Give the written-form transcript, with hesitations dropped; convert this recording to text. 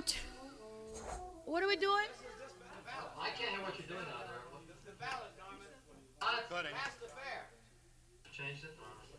What? What are we doing? I can't hear what you're doing out there. The ballot, Norman. Cutting. Pass the bear. Changed it?